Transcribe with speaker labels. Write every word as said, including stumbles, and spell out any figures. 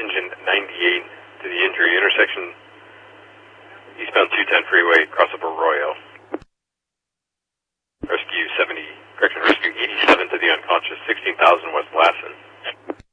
Speaker 1: engine ninety-eight to the injury intersection, eastbound two ten freeway, crossover Arroyo. Rescue seventy, correction, rescue eighty-seven to the unconscious, sixteen thousand West Lassen.